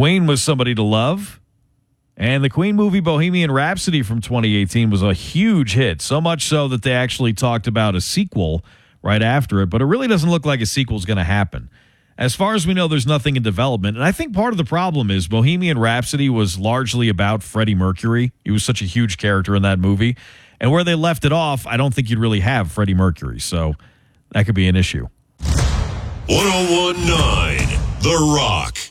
Queen was somebody to love. And the Queen movie Bohemian Rhapsody from 2018 was a huge hit, so much so that they actually talked about a sequel right after it, but it really doesn't look like a sequel is going to happen. As far as we know, there's nothing in development, and I think part of the problem is Bohemian Rhapsody was largely about Freddie Mercury. He was such a huge character in that movie, and where they left it off, I don't think you'd really have Freddie Mercury, so that could be an issue. 101.9 The Rock.